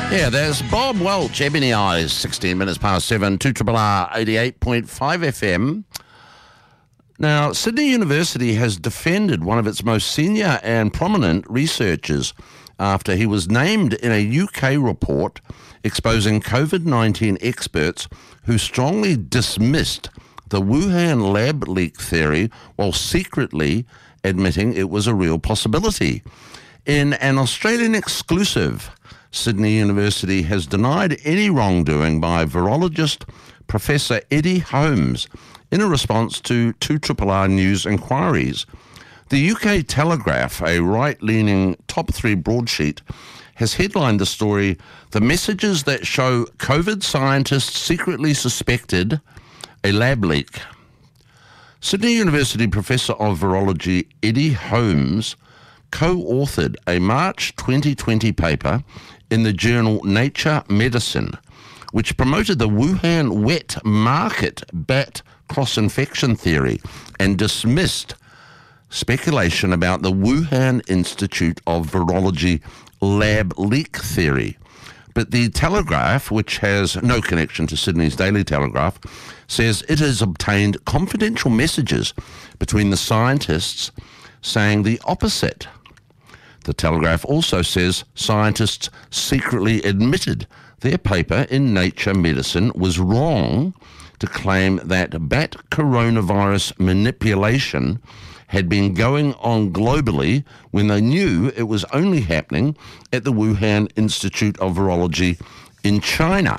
Yeah, there's Bob Welch, Ebony Eyes, 16 minutes past 7, 2RRR 88.5 FM. Now, Sydney University has defended one of its most senior and prominent researchers after he was named in a UK report exposing COVID-19 experts who strongly dismissed the Wuhan lab leak theory while secretly admitting it was a real possibility. In an Australian exclusive, Sydney University has denied any wrongdoing by virologist Professor Eddie Holmes in a response to 2RRR News inquiries. The UK Telegraph, a right-leaning top three broadsheet, has headlined the story, "The Messages That Show COVID Scientists Secretly Suspected a Lab Leak." Sydney University Professor of Virology Eddie Holmes co-authored a March 2020 paper in the journal Nature Medicine, which promoted the Wuhan wet market bat cross-infection theory and dismissed speculation about the Wuhan Institute of Virology lab leak theory. But the Telegraph, which has no connection to Sydney's Daily Telegraph, says it has obtained confidential messages between the scientists saying the opposite. The Telegraph also says scientists secretly admitted their paper in Nature Medicine was wrong to claim that bat coronavirus manipulation had been going on globally when they knew it was only happening at the Wuhan Institute of Virology in China.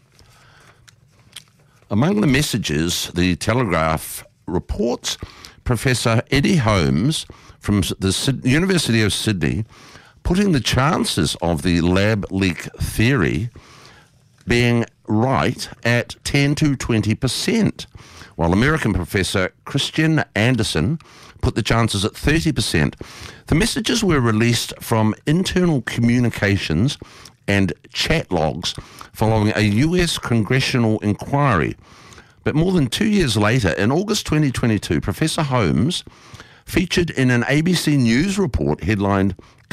Among the messages, the Telegraph reports Professor Eddie Holmes from the University of Sydney putting the chances of the lab leak theory being right at 10 to 20%, while American Professor Christian Anderson put the chances at 30%. The messages were released from internal communications and chat logs following a US congressional inquiry. But more than 2 years later, in August 2022, Professor Holmes featured in an ABC News report headlined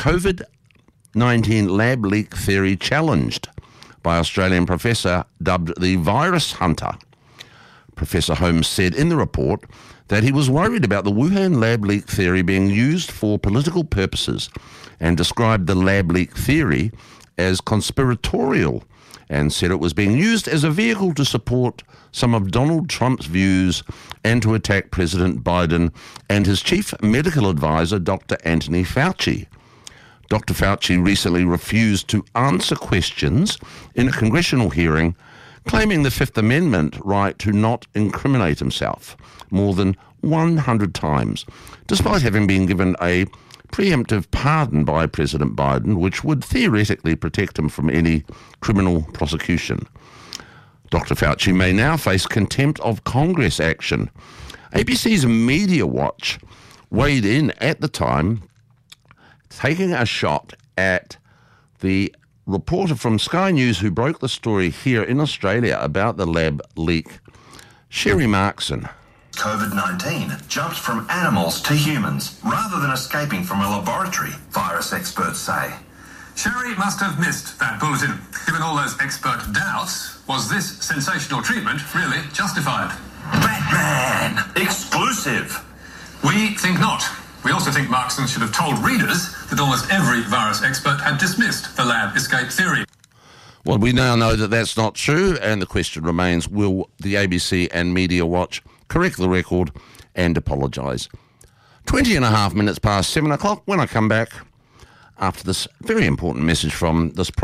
COVID-19 Lab Leak Theory Challenged by Australian professor dubbed the Virus Hunter. Professor Holmes said in the report that he was worried about the Wuhan lab leak theory being used for political purposes and described the lab leak theory as conspiratorial and said it was being used as a vehicle to support some of Donald Trump's views and to attack President Biden and his chief medical advisor, Dr. Anthony Fauci. Dr. Fauci recently refused to answer questions in a congressional hearing, claiming the Fifth Amendment right to not incriminate himself more than 100 times, despite having been given a preemptive pardon by President Biden, which would theoretically protect him from any criminal prosecution. Dr. Fauci may now face contempt of Congress action. ABC's Media Watch weighed in at the time, taking a shot at the reporter from Sky News who broke the story here in Australia about the lab leak, Sherry Markson. COVID-19 jumped from animals to humans rather than escaping from a laboratory, virus experts say. Sherry must have missed that bulletin. Given all those expert doubts, was this sensational treatment really justified? Batman! Exclusive! We think not. We also think Markson should have told readers that almost every virus expert had dismissed the lab escape theory. Well, we now know that that's not true, and the question remains, will the ABC and Media Watch correct the record and apologise? 20 and a half minutes past 7 o'clock when I come back after this very important message from this